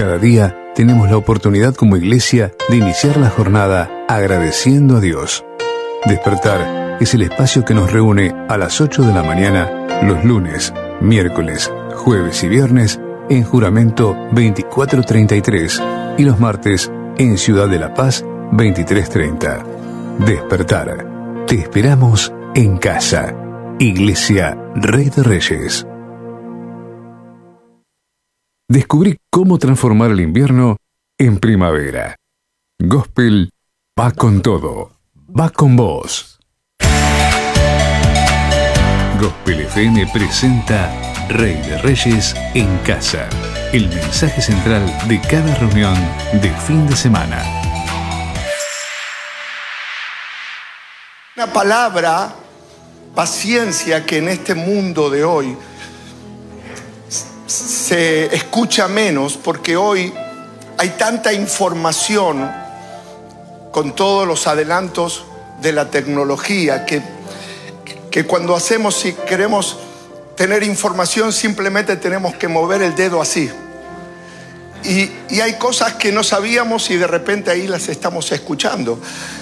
Cada día tenemos la oportunidad como iglesia de iniciar la jornada agradeciendo a Dios. Despertar es el espacio que nos reúne a las 8 de la mañana los lunes, miércoles, jueves y viernes en Juramento 2433 y los martes en Ciudad de la Paz 2330. Despertar. Te esperamos en casa. Iglesia Rey de Reyes. Descubrí cómo transformar el invierno en primavera. Gospel va con todo. Va con vos. Gospel FM presenta Rey de Reyes en casa. El mensaje central de cada reunión de fin de semana. Una palabra, paciencia, que en este mundo de hoy se escucha menos, porque hoy hay tanta información con todos los adelantos de la tecnología que cuando si queremos tener información, simplemente tenemos que mover el dedo así. Y hay cosas que no sabíamos y de repente ahí las estamos escuchando.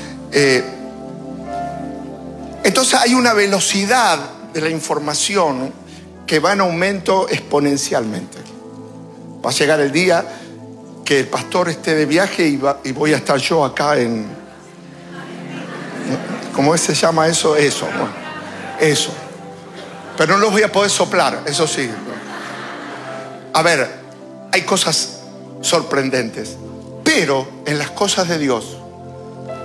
Entonces hay una velocidad de la información que va en aumento exponencialmente. Va a llegar el día que el pastor esté de viaje y voy a estar yo acá en... ¿Cómo se llama eso? Eso. Pero no los voy a poder soplar, eso sí. A ver, hay cosas sorprendentes, pero en las cosas de Dios